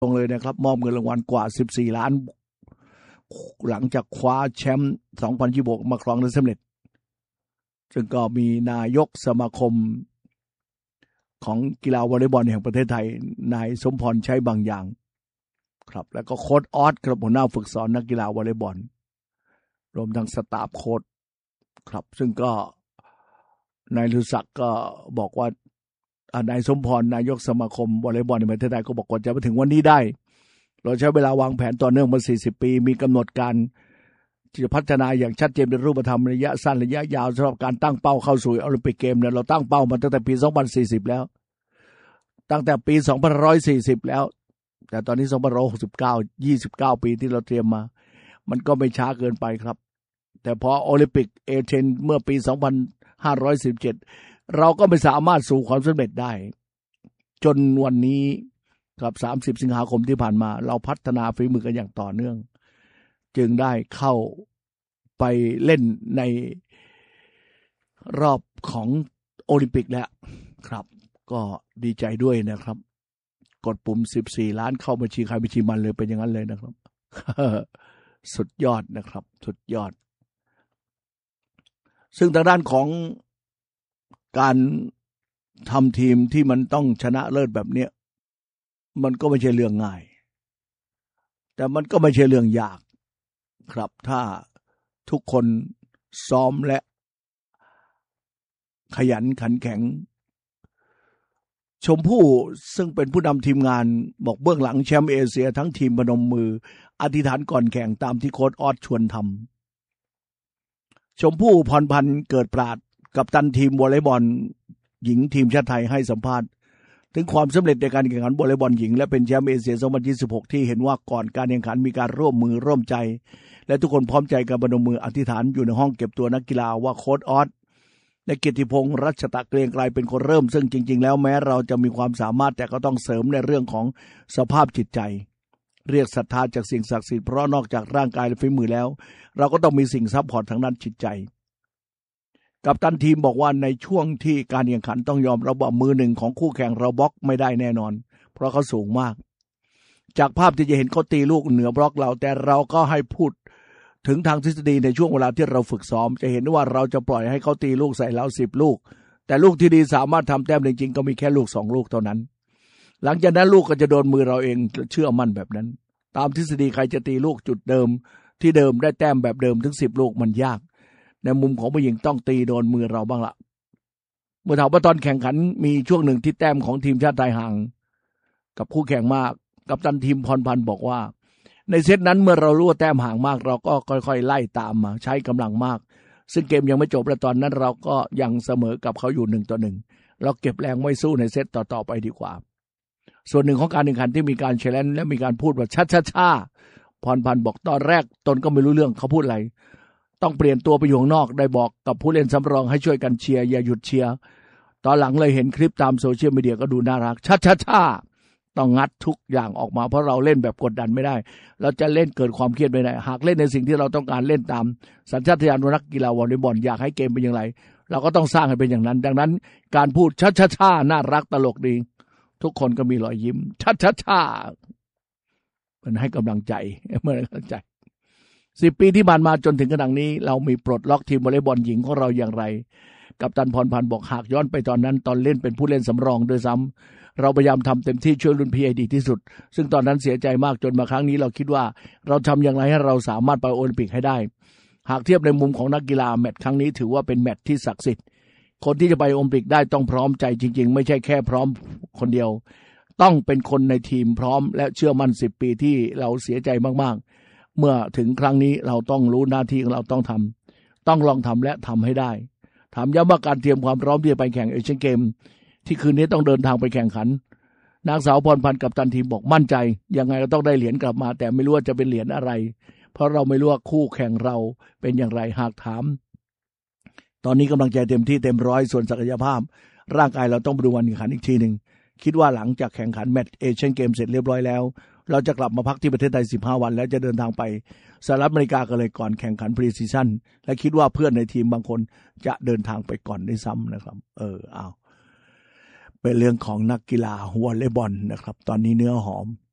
ตรงเลยนะครับมอบเงินรางวัลกว่า14ล้านหลังจากคว้าแชมป์2026มาครองได้สำเร็จซึ่งก็มีนายกสมาคมของกีฬาวอลเลย์บอลแห่งประเทศไทยนายสมพรใช้บางอย่างครับแล้วก็โค้ชออสครับหัวหน้าฝึกสอนนักกีฬาวอลเลย์บอลรวมทั้งสตาฟโค้ชครับซึ่งก็นายฤศักดิ์ก็บอกว่านายสมพรนายกสมาคมวอลเลย์บอลในประเทศไทยก็บอกว่าจะมาถึงวันนี้ได้เราใช้เวลาวางแผนต่อเนื่องมา40 ปีมีกำหนดการที่จะพัฒนาอย่างชัดเจนเป็นรูปธรรมระยะสั้นระยะยาวสำหรับการตั้งเป้าเข้าสู่โอลิมปิกเกมเนี่ยเราตั้งเป้ามาตั้งแต่ปี2040แล้วตั้งแต่ปี2140แล้วแต่ตอนนี้2169 29 ปีที่เราเตรียมมามันก็ไม่ช้าเกินไปครับแต่พอโอลิมปิกเอเธนส์เมื่อปี2517เราก็ไม่สามารถสู่ความสำเร็จได้จนวันนี้ครับ30 สิงหาคมที่ผ่านมาเราพัฒนาฝีมือกันอย่างต่อเนื่องจึงได้เข้าไปเล่นในรอบของโอลิมปิกแล้วครับก็ดีใจด้วยนะครับกดปุ่ม14ล้านเข้าบัญชีใครบัญชีมันเลยเป็นอย่างนั้นเลยนะครับ สุดยอดนะครับสุดยอดซึ่งทางด้านของการทำทีมที่มันต้องชนะเลิศแบบเนี้ยมันก็ไม่ใช่เรื่องง่ายแต่มันก็ไม่ใช่เรื่องยากครับถ้าทุกคนซ้อมและขยันขันแข็งชมพู่ซึ่งเป็นผู้นำทีมงานบอกเบื้องหลังแชมป์เอเชียทั้งทีมพนมมืออธิษฐานก่อนแข่งตามที่โค้ชออสชวนทำชมพู่พรพันธ์เกิดปราดกัปตันทีมวอลเลย์บอลหญิงทีมชาติไทยให้สัมภาษณ์ถึงความสำเร็จในการแข่งขันวอลเลย์บอลหญิงและเป็นแชมป์เอเชีย2026ที่เห็นว่าก่อนการแข่งขันมีการร่วมมือร่วมใจและทุกคนพร้อมใจกันพนมมืออธิษฐานอยู่ในห้องเก็บตัวนักกีฬาว่าโค้ชออสและเกียรติพงษ์รัชตะเกรียงไกรเป็นคนเริ่มซึ่งจริงๆแล้วแม้เราจะมีความสามารถแต่ก็ต้องเสริมในเรื่องของสภาพจิตใจเรียกศรัทธาจากสิ่งศักดิ์สิทธิ์เพราะนอกจากร่างกายและฝีมือแล้วเราก็ต้องมีสิ่งซัพพอร์ตทางด้านจิตใจกัปตันทีมบอกว่าในช่วงที่การแข่งขันต้องยอมรับว่ามือหนึ่งของคู่แข่งเราบล็อกไม่ได้แน่นอนเพราะเขาสูงมากจากภาพที่จะเห็นเขาตีลูกเหนือบล็อกเราแต่เราก็ให้พูดถึงทางทฤษฎีในช่วงเวลาที่เราฝึกซ้อมจะเห็นว่าเราจะปล่อยให้เขาตีลูกใส่เรา10 ลูกแต่ลูกที่ดีสามารถทำแต้มจริงๆก็มีแค่ลูก2 ลูกเท่านั้นหลังจากนั้นลูกก็จะโดนมือเราเองเชื่อมั่นแบบนั้นตามทฤษฎีใครจะตีลูกจุดเดิมที่เดิมได้แต้มแบบเดิมถึง10 ลูกมันยากในมุมของผู้หญิงต้องตีโดนมือเราบ้างละเมื่อถามว่าตอนแข่งขันมีช่วงหนึ่งที่แต้มของทีมชาติไทยห่างกับคู่แข่งมากกัปตันทีมพรพันธ์บอกว่าในเซตนั้นเมื่อเรารู้ว่าแต้มห่างมากเราก็ค่อยๆไล่ตามมาใช้กำลังมากซึ่งเกมยังไม่จบและตอนนั้นเราก็ยังเสมอกับเขาอยู่1-1เราเก็บแรงไว้สู้ในเซตต่อๆไปดีกว่าส่วนหนึ่งของการแข่งขันที่มีการแชร์และมีการพูดว่าช้าพรพันธ์บอกตอนแรกตนก็ไม่รู้เรื่องเขาพูดอะไรต้องเปลี่ยนตัวไปอยู่ข้างนอกได้บอกกับผู้เล่นสำรองให้ช่วยกันเชียร์อย่าหยุดเชียร์ตอนหลังเลยเห็นคลิปตามโซเชียลมีเดียก็ดูน่ารักช้าต้องงัดทุกอย่างออกมาเพราะเราเล่นแบบกดดันไม่ได้เราจะเล่นเกิดความเครียดไม่ได้หากเล่นในสิ่งที่เราต้องการเล่นตามสัญชาตญาณนักกีฬาวอลเลย์บอลอยากให้เกมเป็นอย่างไรเราก็ต้องสร้างให้เป็นอย่างนั้นดังนั้นการพูดช้าน่ารักตลกดีทุกคนก็มีรอยยิ้มช้ามันให้กำลังใจเมื่อให้กำลังใจ10 ปีที่ผ่านมาจนถึงขณะนี้เรามีปลดล็อกทีมวอลเลย์บอลหญิงของเราอย่างไรกัปตันพรพันธ์บอกหากย้อนไปตอนนั้นตอนเล่นเป็นผู้เล่นสำรองโดยซ้ำเราพยายามทำเต็มที่ช่วยรุ่นพี่ให้ดีที่สุดซึ่งตอนนั้นเสียใจมากจนมาครั้งนี้เราคิดว่าเราทำอย่างไรให้เราสามารถไปโอลิมปิกให้ได้หากเทียบในมุมของนักกีฬาแมตช์ครั้งนี้ถือว่าเป็นแมตช์ที่ศักดิ์สิทธิ์คนที่จะไปโอลิมปิกได้ต้องพร้อมใจจริงๆไม่ใช่แค่พร้อมคนเดียวต้องเป็นคนในทีมพร้อมและเชื่อมั่น10 ปีที่เราเสียใจมากๆเมื่อถึงครั้งนี้เราต้องรู้หน้าที่ของเราต้องทำต้องลองทำและทำให้ได้ถามย้ำว่าการเตรียมความพร้อมที่จะไปแข่งเอเชียนเกมที่คืนนี้ต้องเดินทางไปแข่งขันนางสาวพรพันธ์กัปตันทีมบอกมั่นใจยังไงก็ต้องได้เหรียญกลับมาแต่ไม่รู้ว่าจะเป็นเหรียญอะไรเพราะเราไม่รู้ว่าคู่แข่งเราเป็นอย่างไรหากถามตอนนี้กำลังใจเต็มที่เต็มร้อยส่วนศักยภาพร่างกายเราต้องไปดูวันแข่งขันอีกทีนึงคิดว่าหลังจากแข่งขันแมตช์เอเชียนเกมเสร็จเรียบร้อยแล้วเราจะกลับมาพักที่ประเทศไทย15 วันแล้วจะเดินทางไปสหรัฐอเมริกากันเลยก่อนแข่งขันพรีซีซั่นและคิดว่าเพื่อนในทีมบางคนจะเดินทางไปก่อนได้ซ้ำนะครับเอาเป็นเรื่องของนักกีฬาวอลเลย์บอลนะครับตอนนี้เนื้อหอม